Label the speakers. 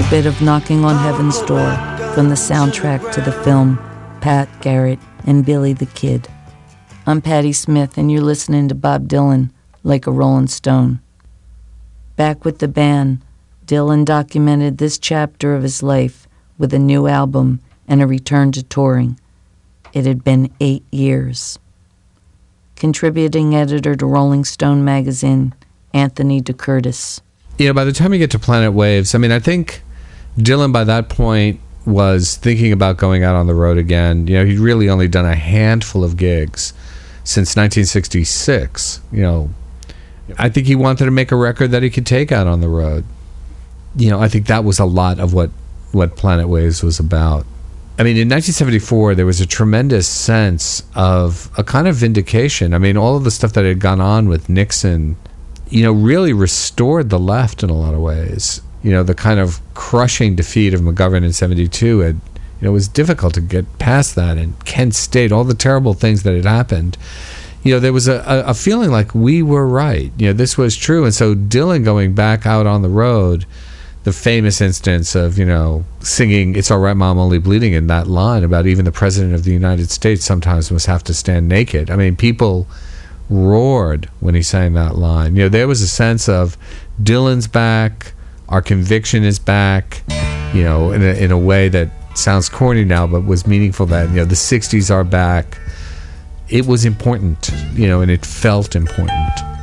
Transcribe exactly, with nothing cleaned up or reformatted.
Speaker 1: bit of Knocking on Heaven's Door from the soundtrack to the film Pat Garrett and Billy the Kid. I'm Patti Smith, and you're listening to Bob Dylan, Like a Rolling Stone. Back with the band, Dylan documented this chapter of his life with a new album and a return to touring. It had been eight years. Contributing editor to Rolling Stone magazine, Anthony DeCurtis.
Speaker 2: You know, by the time you get to Planet Waves, I mean, I think Dylan by that point was thinking about going out on the road again. You know, he'd really only done a handful of gigs since nineteen sixty-six. You know, I think he wanted to make a record that he could take out on the road. You know, I think that was a lot of what, what Planet Waves was about. I mean, in nineteen seventy-four, there was a tremendous sense of a kind of vindication. I mean, all of the stuff that had gone on with Nixon, you know, really restored the left in a lot of ways. You know, the kind of crushing defeat of McGovern in seventy-two had, you know, it was difficult to get past that. And Kent State, all the terrible things that had happened, you know, there was a, a feeling like we were right. You know, this was true. And so Dylan going back out on the road, the famous instance of, you know, singing It's All Right, Mom, Only Bleeding in that line about even the President of the United States sometimes must have to stand naked. I mean, people roared when he sang that line. You know, there was a sense of Dylan's back, our conviction is back, you know, in a, in a way that sounds corny now, but was meaningful then. You know, the sixties are back. It was important, you know, and it felt important.